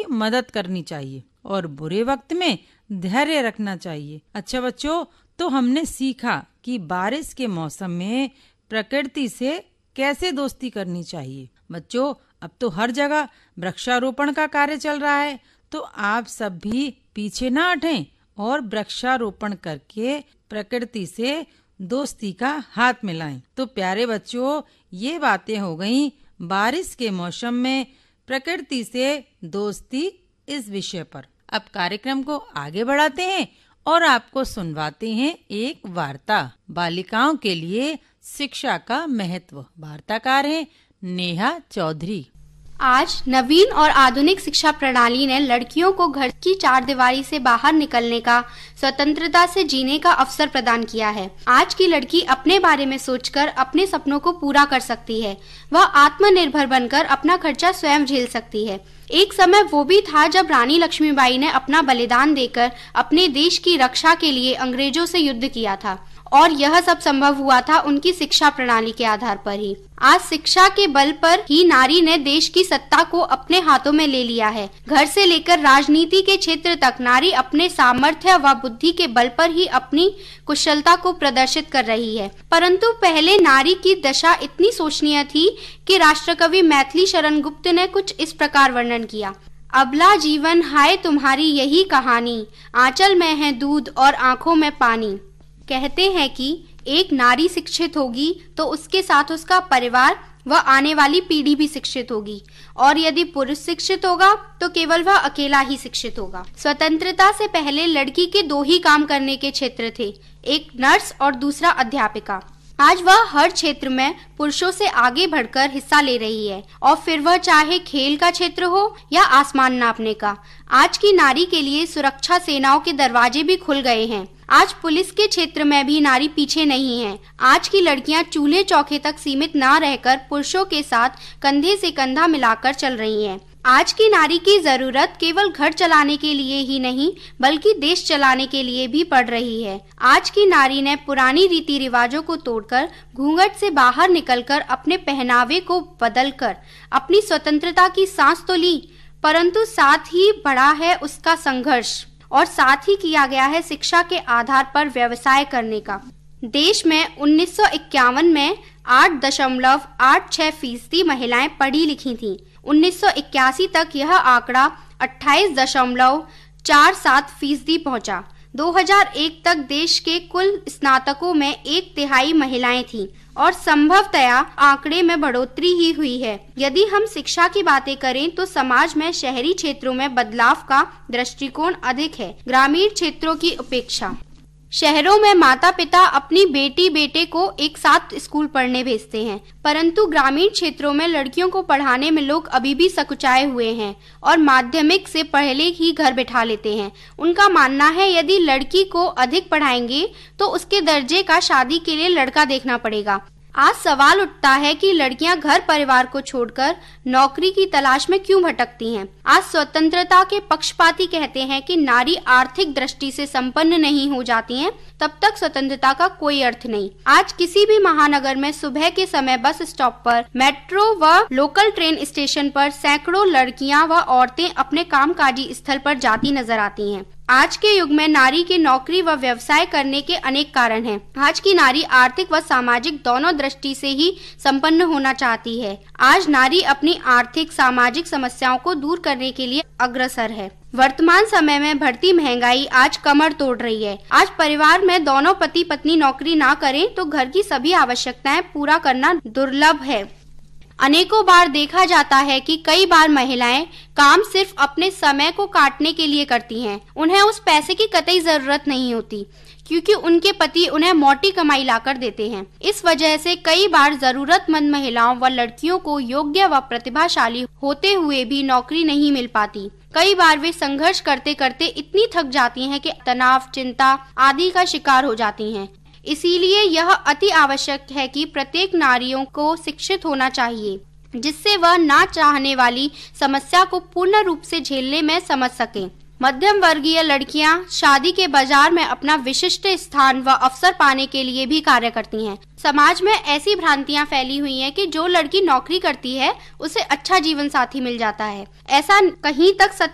मदद करनी चाहिए और बुरे वक्त में धैर्य रखना चाहिए। अच्छा बच्चों, तो हमने सीखा कि बारिश के मौसम में प्रकृति से कैसे दोस्ती करनी चाहिए। बच्चों, अब तो हर जगह वृक्षारोपण का कार्य चल रहा है, तो आप सब भी पीछे ना हटें और वृक्षारोपण करके प्रकृति से दोस्ती का हाथ मिलाएं। तो प्यारे बच्चों, ये बातें हो गईं बारिश के मौसम में प्रकृति से दोस्ती इस विषय पर। अब कार्यक्रम को आगे बढ़ाते हैं और आपको सुनवाते हैं एक वार्ता, बालिकाओं के लिए शिक्षा का महत्व। वार्ताकार हैं नेहा चौधरी। आज नवीन और आधुनिक शिक्षा प्रणाली ने लड़कियों को घर की चारदीवारी से बाहर निकलने का, स्वतंत्रता से जीने का अवसर प्रदान किया है। आज की लड़की अपने बारे में सोचकर अपने सपनों को पूरा कर सकती है। वह आत्मनिर्भर बनकर अपना खर्चा स्वयं झेल सकती है। एक समय वो भी था जब रानी लक्ष्मीबाई ने अपना बलिदान देकर अपने देश की रक्षा के लिए अंग्रेजों से युद्ध किया था, और यह सब संभव हुआ था उनकी शिक्षा प्रणाली के आधार पर ही। आज शिक्षा के बल पर ही नारी ने देश की सत्ता को अपने हाथों में ले लिया है। घर से लेकर राजनीति के क्षेत्र तक नारी अपने सामर्थ्य व बुद्धि के बल पर ही अपनी कुशलता को प्रदर्शित कर रही है। परंतु पहले नारी की दशा इतनी शोचनीय थी कि राष्ट्रकवि मैथिली शरण गुप्त ने कुछ इस प्रकार वर्णन किया। अबला जीवन हाय तुम्हारी यही कहानी, आंचल में है दूध और आंखों में पानी। कहते हैं कि एक नारी शिक्षित होगी तो उसके साथ उसका परिवार व आने वाली पीढ़ी भी शिक्षित होगी, और यदि पुरुष शिक्षित होगा तो केवल वह अकेला ही शिक्षित होगा। स्वतंत्रता से पहले लड़की के दो ही काम करने के क्षेत्र थे, एक नर्स और दूसरा अध्यापिका। आज वह हर क्षेत्र में पुरुषों से आगे बढ़कर हिस्सा ले रही है, और फिर वह चाहे खेल का क्षेत्र हो या आसमान नापने का। आज की नारी के लिए सुरक्षा सेनाओं के दरवाजे भी खुल गए हैं। आज पुलिस के क्षेत्र में भी नारी पीछे नहीं है। आज की लड़कियां चूल्हे चौके तक सीमित न रहकर पुरुषों के साथ कंधे से कंधा मिलाकर चल रही हैं। आज की नारी की जरूरत केवल घर चलाने के लिए ही नहीं बल्कि देश चलाने के लिए भी पड़ रही है। आज की नारी ने पुरानी रीति रिवाजों को तोड़कर, घूंघट से बाहर निकलकर अपने पहनावे को बदलकर अपनी स्वतंत्रता की सांस तो ली, परंतु साथ ही बढ़ा है उसका संघर्ष, और साथ ही किया गया है शिक्षा के आधार पर व्यवसाय करने का। देश में 1951 में 8.86% महिलाएं पढ़ी लिखी थीं। 1981 तक यह आंकड़ा 28.47% पहुंचा। 2001 तक देश के कुल स्नातकों में 1/3 महिलाएं थीं, और संभवतया आंकड़े में बढ़ोतरी ही हुई है। यदि हम शिक्षा की बातें करें तो समाज में शहरी क्षेत्रों में बदलाव का दृष्टिकोण अधिक है, ग्रामीण क्षेत्रों की अपेक्षा। शहरों में माता पिता अपनी बेटी बेटे को एक साथ स्कूल पढ़ने भेजते हैं, परंतु ग्रामीण क्षेत्रों में लड़कियों को पढ़ाने में लोग अभी भी सकुचाए हुए हैं और माध्यमिक से पहले ही घर बिठा लेते हैं। उनका मानना है यदि लड़की को अधिक पढ़ाएंगे तो उसके दर्जे का शादी के लिए लड़का देखना पड़ेगा। आज सवाल उठता है कि लड़कियां घर परिवार को छोड़कर नौकरी की तलाश में क्यों भटकती हैं। आज स्वतंत्रता के पक्षपाती कहते हैं कि नारी आर्थिक दृष्टि से संपन्न नहीं हो जाती हैं, तब तक स्वतंत्रता का कोई अर्थ नहीं। आज किसी भी महानगर में सुबह के समय बस स्टॉप पर, मेट्रो व लोकल ट्रेन स्टेशन पर सैकड़ों लड़कियां व औरतें अपने कामकाजी स्थल पर जाती नजर आती हैं। आज के युग में नारी के नौकरी व व्यवसाय करने के अनेक कारण हैं। आज की नारी आर्थिक व सामाजिक दोनों दृष्टि से ही संपन्न होना चाहती है। आज नारी अपनी आर्थिक सामाजिक समस्याओं को दूर करने के लिए अग्रसर है। वर्तमान समय में बढ़ती महंगाई आज कमर तोड़ रही है। आज परिवार में दोनों पति पत्नी नौकरी ना करें तो घर की सभी आवश्यकताएं पूरा करना दुर्लभ है। अनेकों बार देखा जाता है कि कई बार महिलाएं काम सिर्फ अपने समय को काटने के लिए करती हैं। उन्हें उस पैसे की कतई जरूरत नहीं होती, क्योंकि उनके पति उन्हें मोटी कमाई लाकर देते हैं। इस वजह से कई बार जरूरतमंद महिलाओं व लड़कियों को योग्य व प्रतिभाशाली होते हुए भी नौकरी नहीं मिल पाती। कई बार वे संघर्ष करते करते इतनी थक जाती हैं कि तनाव, चिंता आदि का शिकार हो जाती हैं। इसीलिए यह अति आवश्यक है कि प्रत्येक नारियों को शिक्षित होना चाहिए, जिससे वह ना चाहने वाली समस्या को पूर्ण रूप से झेलने में समझ सकें। मध्यम वर्गीय लड़कियां शादी के बाजार में अपना विशिष्ट स्थान व अवसर पाने के लिए भी कार्य करती हैं। समाज में ऐसी भ्रांतियां फैली हुई हैं कि जो लड़की नौकरी करती है उसे अच्छा जीवन साथी मिल जाता है। ऐसा कहीं तक सत्य